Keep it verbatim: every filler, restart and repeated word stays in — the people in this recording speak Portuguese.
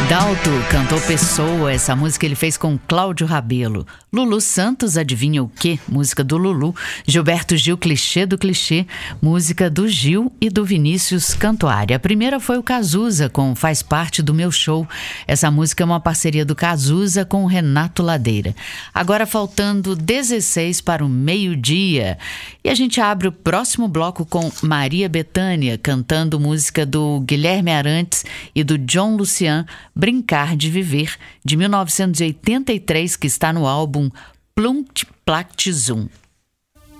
Dalto cantou Pessoa, essa música ele fez com Cláudio Rabelo. Lulu Santos, Adivinha o Quê? Música do Lulu. Gilberto Gil, Clichê do Clichê, música do Gil e do Vinícius Cantuária. A primeira foi o Cazuza com Faz Parte do Meu Show. Essa música é uma parceria do Cazuza com o Renato Ladeira. Agora faltando dezesseis para o meio-dia. E a gente abre o próximo bloco com Maria Bethânia, cantando música do Guilherme Arantes e do John Lucian, Brincar de Viver, de mil novecentos e oitenta e três, que está no álbum Plunct Plact Zum.